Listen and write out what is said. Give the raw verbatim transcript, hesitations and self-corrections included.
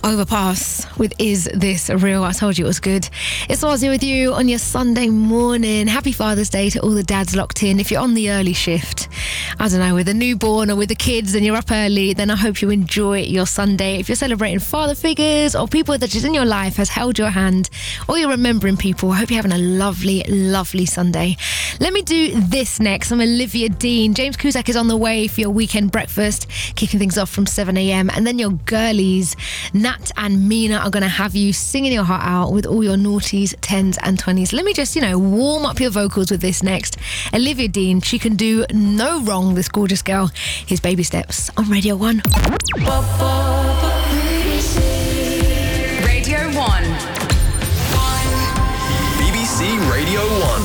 Overpass with Is This Real? I told you it was good. It's Ozzy with you on your Sunday morning. Happy Father's Day to all the dads locked in. If you're on the early shift, I don't know, with a newborn or with the kids and you're up early, then I hope you enjoy your Sunday. If you're celebrating father figures or people that just in your life has held your hand, or you're remembering people, I hope you're having a lovely, lovely Sunday. Let me do this next. I'm Olivia Dean. James Cusack is on the way for your weekend breakfast, kicking things off from seven a.m. And then your girlies, Nat and Mina, are going to have you singing your heart out with all your noughties, tens and twenties. Let me just, you know, warm up your vocals with this next. Olivia Dean, she can do no wrong, this gorgeous girl. Here's Baby Steps on Radio one. Radio one. B B C Radio one.